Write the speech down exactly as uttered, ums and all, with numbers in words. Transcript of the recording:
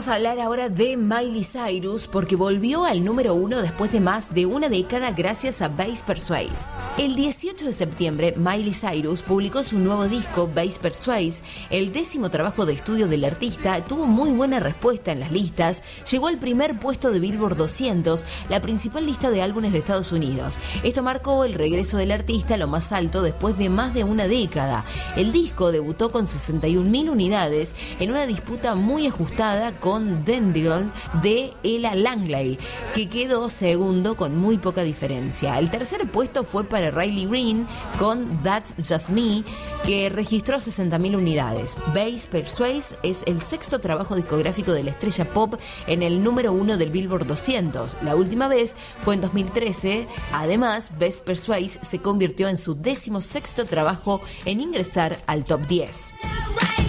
Vamos a hablar ahora de Miley Cyrus porque volvió al número uno después de más de una década gracias a Bass Persuade. El dieciocho de septiembre, Miley Cyrus publicó su nuevo disco, Bass Persuade. El décimo trabajo de estudio del artista tuvo muy buena respuesta en las listas. Llegó al primer puesto de Billboard doscientos, la principal lista de álbumes de Estados Unidos. Esto marcó el regreso del artista a lo más alto después de más de una década. El disco debutó con sesenta y un mil unidades en una disputa muy ajustada con Dandelion de Ella Langley, que quedó segundo con muy poca diferencia. El tercer puesto fue para Riley Green con That's Just Me, que registró sesenta mil unidades. Bass Persuade es el sexto trabajo discográfico de la estrella pop en el número uno del Billboard doscientos. La última vez fue en dos mil trece. Además, Bass Persuade se convirtió en su décimo sexto trabajo en ingresar al top diez.